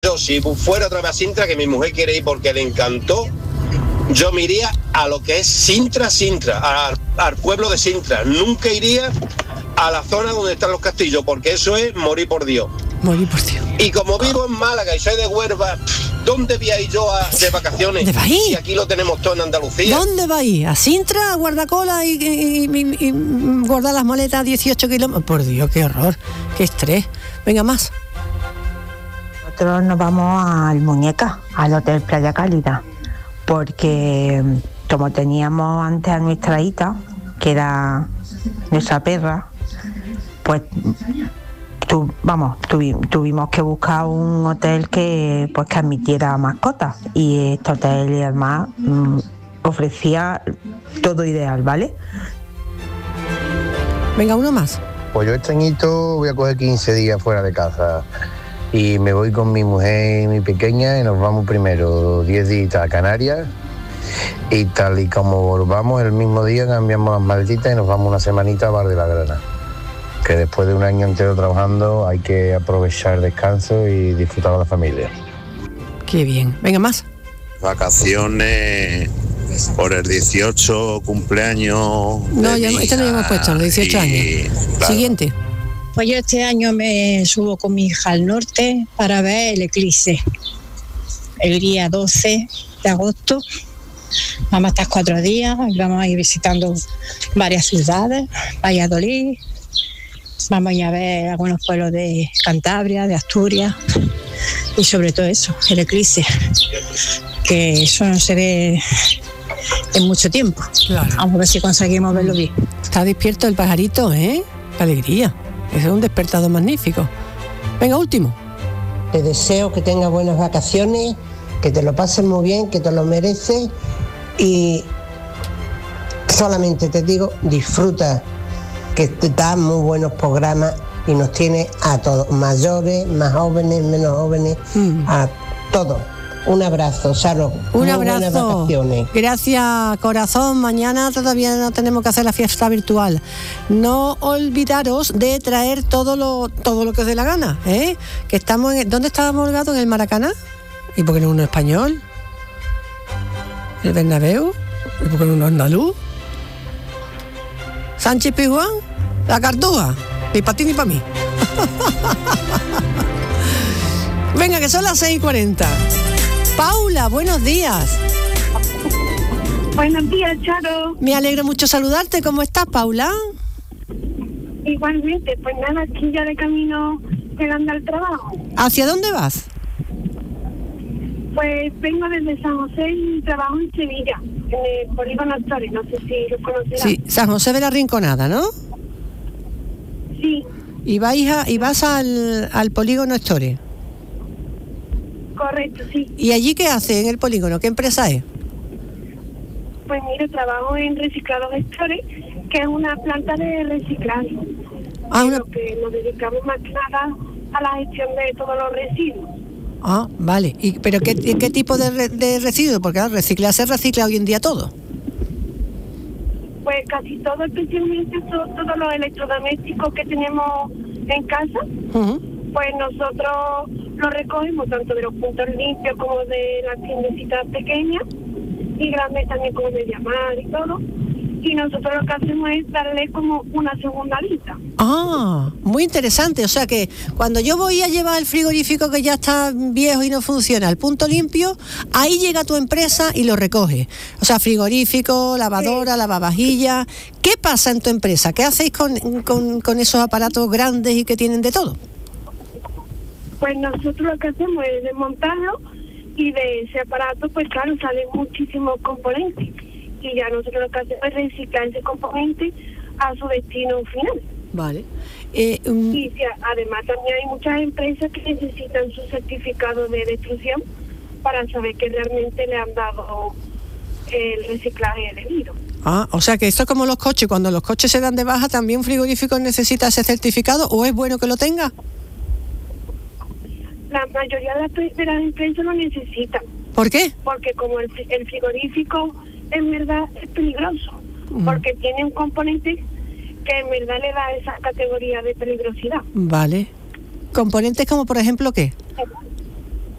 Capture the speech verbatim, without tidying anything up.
Yo, si fuera otra vez a Sintra, que mi mujer quiere ir porque le encantó, yo me iría a lo que es Sintra, Sintra, a, al pueblo de Sintra. Nunca iría a la zona donde están los castillos, porque eso es morir por Dios. Morir por Dios. Y como vivo en Málaga y soy de Huelva, ¿dónde voy a ir yo a, de vacaciones? ¿Dónde va a ir? Si aquí lo tenemos todo en Andalucía. ¿Dónde va a ir? ¿A Sintra, a guardacola y, y, y, y guardar las maletas a dieciocho kilómetros? Por Dios, qué horror, qué estrés. Venga, más. Nosotros nos vamos al Muñeca, al Hotel Playa Cálida, porque como teníamos antes a nuestra hija, que era nuestra perra, pues tu, vamos, tuvi, tuvimos que buscar un hotel que pues que admitiera mascotas, y este hotel además mmm, ofrecía todo ideal, ¿vale? Venga, uno más. Pues yo este añito voy a coger quince días fuera de casa y me voy con mi mujer y mi pequeña y nos vamos primero diez días a Canarias, y tal y como volvamos el mismo día cambiamos las maletitas y nos vamos una semanita a Bar de la Grana, que después de un año entero trabajando hay que aprovechar el descanso y disfrutar con la familia. Qué bien. Venga, más. Vacaciones por el dieciocho cumpleaños. No, ya, esto no lo hemos puesto, los dieciocho años. Claro. Siguiente. Pues yo este año me subo con mi hija al norte para ver el eclipse. El día doce de agosto. Vamos a estar cuatro días y vamos a ir visitando varias ciudades, Valladolid. Vamos a ir a ver algunos pueblos de Cantabria, de Asturias. Y sobre todo eso, el eclipse. Que eso no se ve en mucho tiempo. Claro. Vamos a ver si conseguimos verlo bien. Está despierto el pajarito, ¿eh? ¡Qué alegría! Es un despertador magnífico. Venga, último. Te deseo que tengas buenas vacaciones, que te lo pases muy bien, que te lo mereces, y solamente te digo, disfruta, que te da muy buenos programas y nos tiene a todos, mayores, más jóvenes, menos jóvenes, mm. a todos. Un abrazo, Saro. Un muy abrazo. Gracias, corazón. Mañana todavía no tenemos que hacer la fiesta virtual. No olvidaros de traer todo lo todo lo que os dé la gana, ¿eh? Que estamos en, ¿dónde estábamos holgados? ¿En el Maracaná? ¿Y por qué no uno español? ¿El Bernabéu? ¿Y por qué no uno andaluz? ¿Sánchez Pizjuán? ¿La Cartuja? Ni para ti ni para mí. Venga, que son las seis y cuarenta. Paula, buenos días. Buenos días, Charo. Me alegro mucho saludarte. ¿Cómo estás, Paula? Igualmente, pues nada, aquí ya de camino llegando al trabajo. ¿Hacia dónde vas? Pues vengo desde San José y trabajo en Sevilla, en el Polígono Astores, no sé si lo conocerás. Sí, San José de la Rinconada, ¿no? Sí. ¿Y, vais a, y vas al, al Polígono Astores? Correcto, sí. ¿Y allí qué hace en el polígono? ¿Qué empresa es? Pues mira, trabajo en Reciclados Gestores, que es una planta de reciclaje. Ah, una... que nos dedicamos más que nada a la gestión de todos los residuos. Ah, vale. ¿Y, ¿Pero qué, qué tipo de, re, de residuos? Porque claro, reciclar se recicla hoy en día todo. Pues casi todo, especialmente todo, todos los electrodomésticos que tenemos en casa. Uh-huh. Pues nosotros lo recogemos tanto de los puntos limpios como de las tiendecitas pequeñas y grandes también, como de llamar y todo. Y nosotros lo que hacemos es darle como una segunda lista. Ah, muy interesante. O sea que cuando yo voy a llevar el frigorífico que ya está viejo y no funciona al punto limpio, ahí llega tu empresa y lo recoge. O sea, frigorífico, lavadora, sí. Lavavajillas. ¿Qué pasa en tu empresa? ¿Qué hacéis con, con, con esos aparatos grandes y que tienen de todo? Pues nosotros lo que hacemos es desmontarlo, y de ese aparato, pues claro, salen muchísimos componentes. Y ya nosotros lo que hacemos es reciclar ese componente a su destino final. Vale. Eh, um... Y si, además también hay muchas empresas que necesitan su certificado de destrucción para saber que realmente le han dado el reciclaje debido. Ah, o sea que esto es como los coches. Cuando los coches se dan de baja, ¿también un frigorífico necesita ese certificado o es bueno que lo tenga? La mayoría de las, de las empresas lo necesitan. ¿Por qué? Porque como el, el frigorífico en verdad es peligroso, uh-huh. porque tiene un componente que en verdad le da esa categoría de peligrosidad. Vale. ¿Componentes como por ejemplo qué?